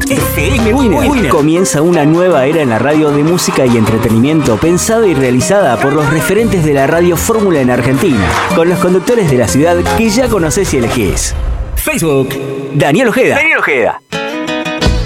FM Winner. Comienza una nueva era en la radio de música y entretenimiento pensada y realizada por los referentes de la radio fórmula en Argentina, con los conductores de la ciudad que ya conocés y elegís. Facebook, Daniel Ojeda.